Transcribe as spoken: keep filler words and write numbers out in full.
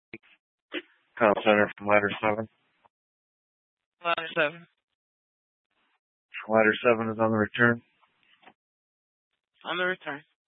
Call center from ladder seven. Ladder seven. Ladder seven is on the return. On the return.